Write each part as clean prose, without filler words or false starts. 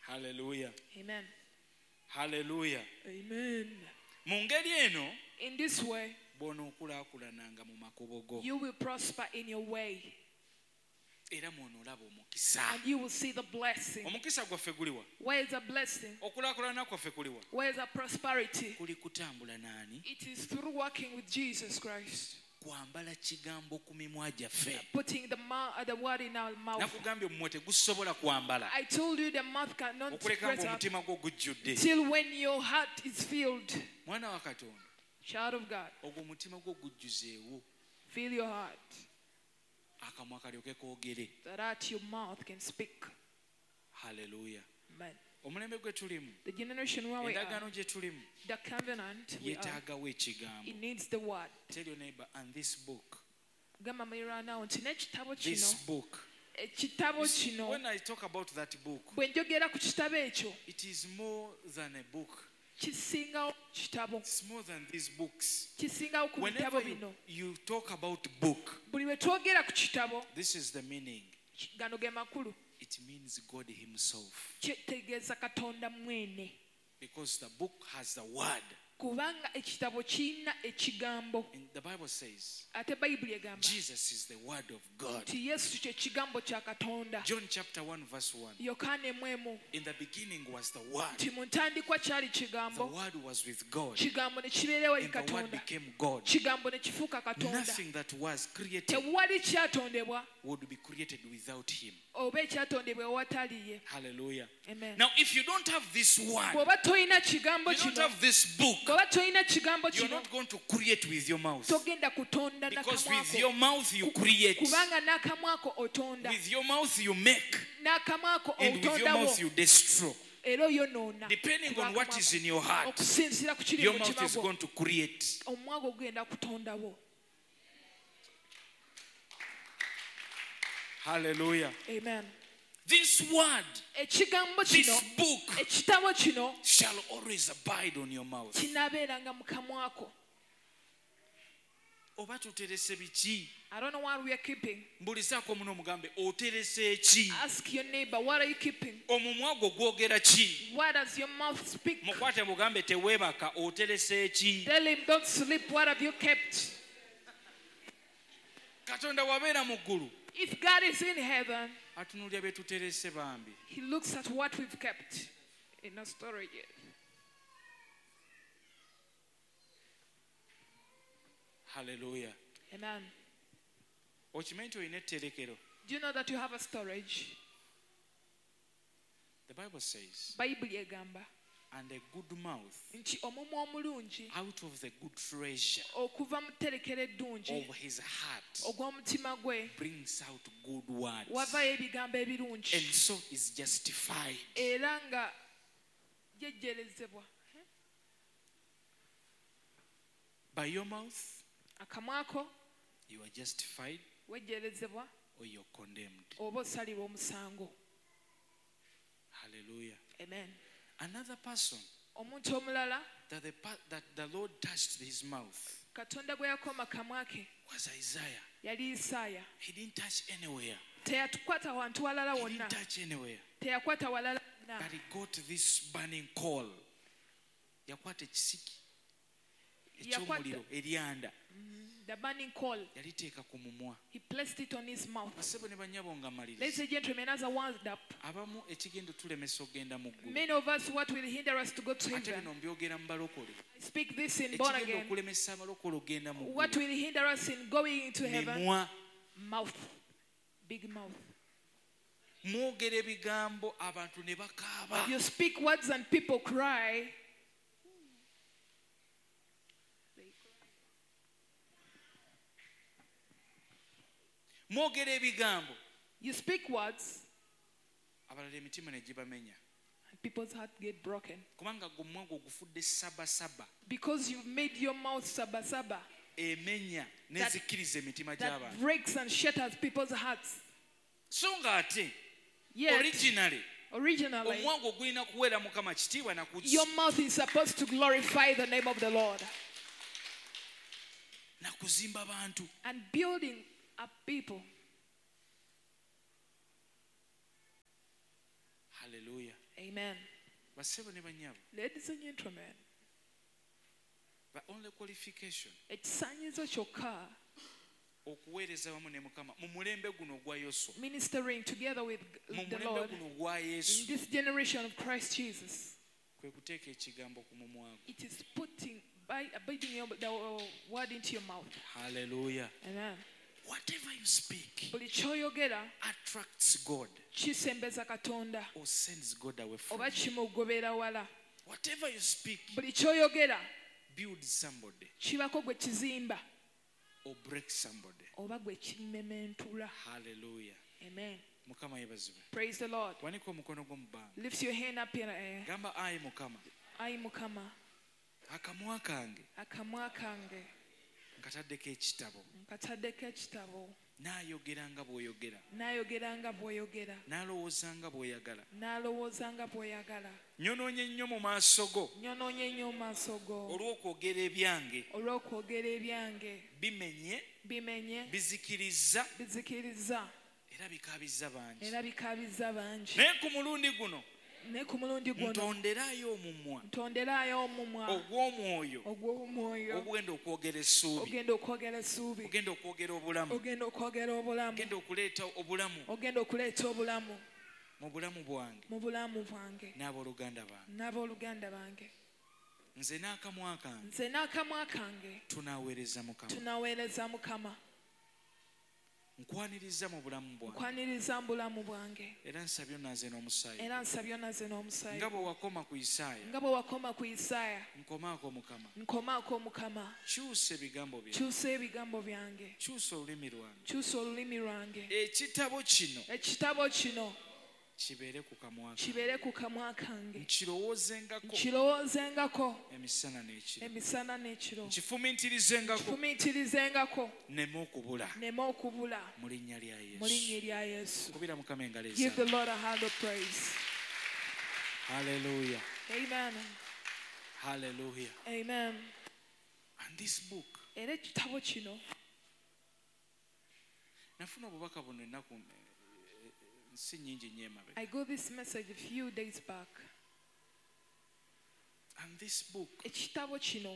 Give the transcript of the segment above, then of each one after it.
Hallelujah. Amen. Hallelujah. Amen. Mu ngeri eno In this way, bw'onookulaakulananga mu makubo go you will prosper in your way era mw'onoolaba omukisa. and you will see the blessing. Omukisa gwaffe guliwa? Where is a blessing? Okulaakulana kwaffe kuliwa? Where is a prosperity? Kuli kutambula n'ani? It is through working with Jesus Christ. Kwambala kigambo ku mimwa gyaffe. Putting the word in our mouth. Nakugambye omumwa tegusobola kwambala I told you the mouth cannot okuleka express out ng'omutima gwo gujjudde. till when your heart is filled. Mwana wa Katonda, Child of God, ogwo omutima gwo gujjuzeewo, fill your heart akamwa kalyoke koogere. that out your mouth can speak. Hallelujah. Amen. Omulembe gwe tulimu, The generation where we are, endagaano gye tulimu, the covenant we are, yeetaagawo ekigambo. it needs the word. Tell your neighbor, and this book, Gamba muliraanwa wo nti n'ekitabo this kino, book, ekitabo kino, when I talk about that book, bwe njogera ku kitabo ekyo, it is more than a book. kisingawo kitabo, It's more than these books. kisingawo ku bitabo Whenever bino. you talk about book, Buli lwe twogera ku kitabo, this is the meaning. gano ge makulu, It means God himself. kitegeeza Katonda mwene. Because the book has the word. Kubanga ekitabo kirina ekigambo. And the Bible says, Ate Bayibuli egamba Jesus is the word of God. nti Yesu kye kigambo kya Katonda. John chapter 1 verse 1. Yokaana 1:1 In the beginning was the word. nti mu ntandikwa kyali The kigambo, word was with God. kigambo ne kibeerawo eri And the word Katonda, became God. kigambo ne kifuuka Katonda. Nothing that was created Tewali kyatondebwa would be created without him. oba ekyatondebwa ewatali ye. Hallelujah. Amen. Now if you don't have this word, Bw'oba tolina kigambo you don't kino, have this book, bw'oba tolina kigambo you're kino, not going to create with your mouth. togenda kutonda Because n'akamwa with ko. your mouth you create. Kubanga n'akamwa ko otonda, With your mouth you make. n'akamwa ko And with your otondawo, mouth you destroy. era oyonoona. Depending on what is in your heart, Okusinziira ku kiri your mu mouth mutima is gwo, going to create. omumwa gwo gugenda kutondawo. Hallelujah. Amen. This word, Ekigambo this kino, book ekitabo kino shall always abide on your mouth. kinaabeeranga mu kamwa ko. Oba tuterese biki? I don't know what we are keeping. Mbulizaako muno omugambe oterese ki? Ask your neighbor, what are you keeping? Omumwa gwo gwogera ki? What does your mouth speak? Mukwate mugambe teweebaka oterese ki? Tell him, don't sleep. What have you kept? Katonda wabeera mu ggulu If God is in heaven, atunuulira bye tuterese bambi. he looks at what we've kept in our storage. Hallelujah. Amen. Okimanyi nti olina etterekero? Do you know that you have a storage? The Bible says, Bayibuli egamba and a good mouth nti omumwa omulungi out of the good treasure okuva mu tterekero eddungi of his heart ogw'omutima gwe brings out good words, wavayo ebigambo and ebirungi so is justified. era nga jejjerezebwa. By your mouth Akamwa ko you are justified wejjerezebwa or you're condemned. oba osalirwa omusango. Hallelujah. Amen. Another person Omuntu omulala that the Lord touched his mouth Katonda gwe yakoma kamwa ke was Isaiah. yali Isaaya. He didn't touch anywhere. Teyatukwata wantu walala He wonna, didn't touch anywhere. teyakwata walala wonna, But he got this burning coal. Yakwata ekisiki eky'omuliro eryanda the burning coal. yaliteeka ku mumwa. He placed it on his mouth. Basebo ne bannyabo nga Ladies maliriza. and gentlemen, as I wound up, Abamu ekigenda tulemesa okgenda mu ggulu. many of us, what will hinder us to go to Ate heaven? bino mbyogera mu balokole. I speak this in born Ekigenda again. okulemesa abalokole okgenda mu What ggulu. will hinder us in going into heaven? Mimwa. Mouth. Big mouth. Mwogera ebigambo abantu ne bakaaba. You speak words and people cry. Mwogera ebigambo You speak words abalala emitima ne gibamenya. and people's heart get broken. Kubanga gwe omumwa gwo gufudde sabasaba. Because you've made your mouth sabasaba. Emenya n'ezikkiriza emitima That gy'abantu. breaks and shatters people's hearts. So nga ate Yet, originally originally, omumwa gwo gulina kuweera Mukama kitiibwa na kuzza. your mouth is supposed to glorify the name of the Lord Na kuzimba bantu. and building up people. Hallelujah. Amen. Amen. Bassebo ne bannyabo, Ladies and gentlemen, the only qualification ekisaanyizo kyokka okuweereza wamu ne Mukama mu mulembe guno ogwa Yoswa, ministering together with mu the mulembe Lord guno ogwa in Yesu, this generation of Christ Jesus, kwe kuteeka ekigambo ku mumwa gwo. it is putting biting the word into your mouth. Hallelujah. Amen. Whatever you speak Buli kyoyogera attracts God kisembeza Katonda or sends God away from oba you. kimugobera wala. Whatever you speak Buli kyoyogera builds somebody kibako gwe kizimba or breaks somebody. oba gwe kimementula. Hallelujah. Amen. Mukama yebazibwe. Praise the Lord. Wanika omukono gwo mu bbanga. Lift your hand up in the air. Gamba ayi Mukama, Ayi Mukama, akamwa kange akamwa kange nkataddeko ekitabo, nkataddeko ekitabo, naayogera nga bw'oyogera, naayogera nga bw'oyogera, naalowooza nga bw'oyagala, n'alowooza nga bw'oyagala. nyonoonye nnyo mu maaso go Nyonoonye nnyo mu maaso go olw'okwogera ebyange, olw'okwogera ebyange, bimenye, bimenye, bizikiriza bizikiriza, era bikaabizza bangi. era bikaabizza bangi. Naye ku mulundi guno Ne ku mulundi guno ntonderayo omumwa ntonderayo omumwa ogw'omwoyo ogw'omwoyo ogugenda okwogera essuubi, ogenda okwogera essuubi, ogenda okwogera obulamu, ogenda okwogera obulamu, ogenda okuleeta obulamu ogenda okuleeta obulamu mu bulamu bwange mu bulamu bwange n'abooluganda bange. n'abooluganda bange. Nze n'akamwa kange Nze n'akamwa kange tunaaweereza Mukama. tunaweereza Mukama. Nkwaniriza mu bulamu bwange Nkwaniriza mu bulamu bwange era nsabye onaaze n'omusaayi era nsabye onaze n'omusaayi nga bwe wakoma ku Isaaya, nga bwe wakoma ku Isaaya. nkomaako Mukama. Nkomaako Mukama, Kyusa ebigambo byange, kyusa ebigambo byange, kyusa olulimi lwange, kyusa olulimi lwange. ekitabo kino Ekitabo kino kibeere ku kamwa kange, kibeere ku kamwa kange, nkirowoozengako nkirowoozengako emisana n'ekiro, emisana n'ekiro, nkifumiitirizengako kifumiitirizengako nneme okubula nneme okubula mu linnya lya mu Yesu. linnya erya Yesu. Kubira Mukama engalo Give the ezaabwe. Lord a hand of praise. Hallelujah. Amen. Hallelujah. Amen. And this book, Era ekitabo kino nafuna obubaka buno ennaku si nnyingi nnyo emabega. I got this message a few days back. And this book, Ekitabo kino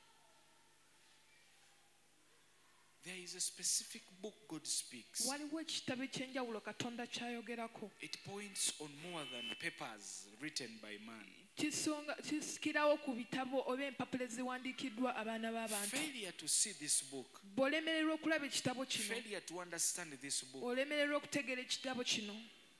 there is a specific book God speaks. waliwo ekitabo ekyenjawulo Katonda kyayogerako. It points on more than papers written by man. Kisikirawo ku bitabo oba empapula eziwandiikiddwa abaana b'abantu. Failure to see this book, Bw'olemererwa okulaba ekitabo kino, failure to understand this book, olemererwa okutegeera ekitabo kino,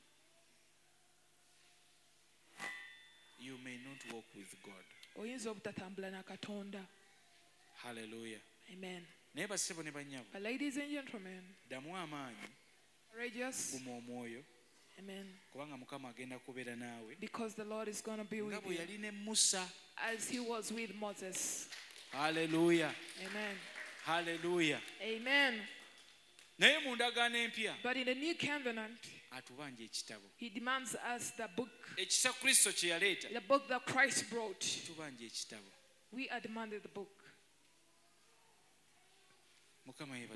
you may not walk with God. oyinza obutatambula na Katonda. Hallelujah. Amen. Naye bassebo ne bannyabo, But ladies and gentlemen, ddamu amaanyi, courageous. guma omwoyo, Amen. kubanga Mukama agenda kubeera naawe Because the Lord is going to be nga with bwe you yali ne Musa. as he was with Moses. Hallelujah. Amen. Hallelujah. Amen. Naye mu ndagaano empya But in the new covenant, atubanja ekitabo, he demands us the book, ekisa Kristo kye yaleeta, the book that Christ brought. tubanja ekitabo. We are demanded the book. Mukama yeebazibwe.